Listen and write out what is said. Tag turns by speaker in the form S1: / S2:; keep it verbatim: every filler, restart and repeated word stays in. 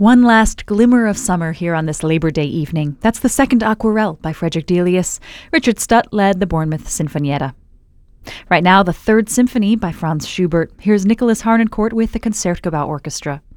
S1: One last glimmer of summer here on this Labour Day evening. That's the second Aquarelle by Frederick Delius. Richard Stutt led the Bournemouth Sinfonietta. Right now, the Third Symphony by Franz Schubert. Here's Nicholas Harnoncourt with the Concertgebouw Orchestra.